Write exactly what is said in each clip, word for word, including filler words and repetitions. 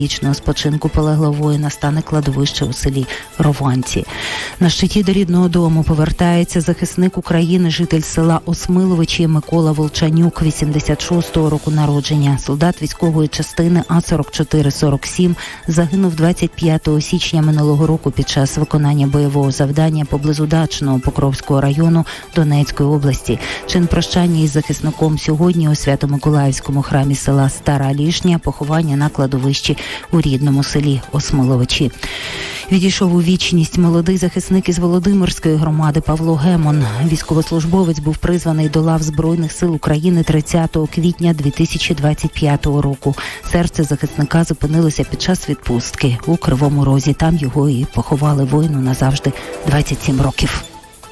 Вічного спочинку полеглого воїна стане кладовище у селі Рованці. На щиті до рідного дому повертається захисник України, житель села Осмиловичі Микола Волчанюк, вісімдесят шостого року народження. Солдат військової частини А сорок чотири сорок сім загинув двадцять п'ятого січня минулого року під час виконання бойового завдання поблизу Дачного Покровського району Донецької області. Чин прощання із захисником сьогодні у Свято-Миколаївському храмі села Стара Лішня, поховання на кладовищі у рідному селі Осмиловичі. Відійшов у вічність молодий захисник із Володимирської громади Павло Гемон. Військовослужбовець був призваний до лав Збройних сил України тридцятого квітня дві тисячі двадцять п'ятого року. Серце захисника зупинилося під час відпустки у Кривому Розі. Там його і поховали, воїну назавжди двадцять сім років.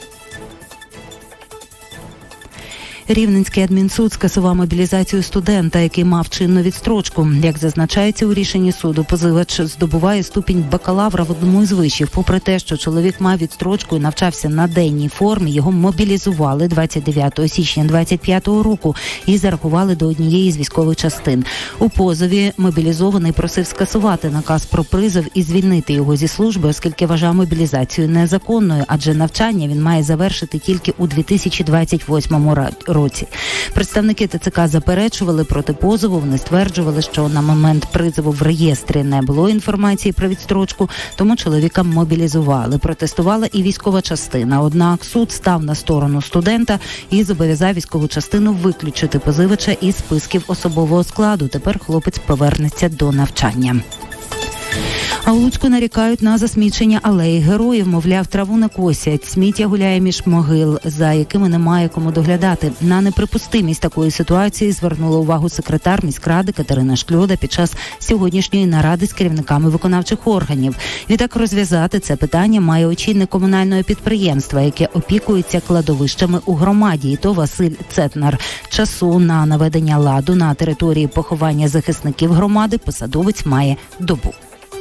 Рівненський адмінсуд скасував мобілізацію студента, який мав чинну відстрочку. Як зазначається у рішенні суду, позивач здобуває ступінь бакалавра в одному із вишів. Попри те, що чоловік мав відстрочку і навчався на денній формі, його мобілізували двадцять дев'ятого січня двадцять п'ятого року і зарахували до однієї з військових частин. У позові мобілізований просив скасувати наказ про призов і звільнити його зі служби, оскільки вважав мобілізацію незаконною, адже навчання він має завершити тільки у дві тисячі двадцять восьмому році. році. Представники ТЦК заперечували проти позову. Вони стверджували, що на момент призову в реєстрі не було інформації про відстрочку, тому чоловіка мобілізували. Протестувала і військова частина. Однак суд став на сторону студента і зобов'язав військову частину виключити позивача із списків особового складу. Тепер хлопець повернеться до навчання. А у Луцьку нарікають на засмічення алеї героїв. Мовляв, траву не косять, сміття гуляє між могил, за якими немає кому доглядати. На неприпустимість такої ситуації звернула увагу секретар міськради Катерина Шкльода під час сьогоднішньої наради з керівниками виконавчих органів. Відтак розв'язати це питання має очільник комунального підприємства, яке опікується кладовищами у громаді. І то Василь Цетнар. Часу на наведення ладу на території поховання захисників громади посадовець має добу.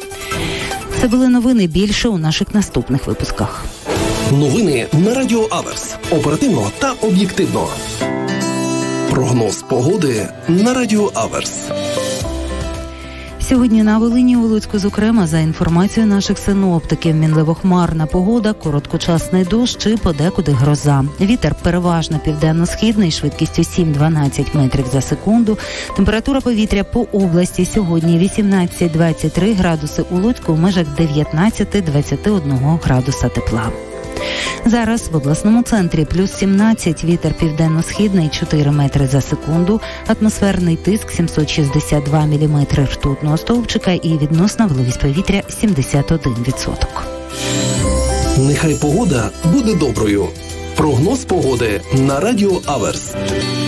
Це були новини, більше у наших наступних випусках. Новини на Радіо Аверс. Оперативно та об'єктивно. Прогноз погоди на Радіо Аверс. Сьогодні на Волині, у Луцьку, зокрема, за інформацією наших синоптиків, мінливо-хмарна погода, короткочасний дощ і подекуди гроза. Вітер переважно південно-східний, швидкістю сім-дванадцять метрів за секунду. Температура повітря по області сьогодні вісімнадцять-двадцять три градуси, у Луцьку в межах дев'ятнадцять-двадцять один градуса тепла. Зараз в обласному центрі плюс сімнадцять, вітер південно-східний чотири метри за секунду, атмосферний тиск сімсот шістдесят два міліметри ртутного стовпчика і відносна вологість повітря сімдесят один відсоток. Нехай погода буде доброю. Прогноз погоди на Радіо Аверс.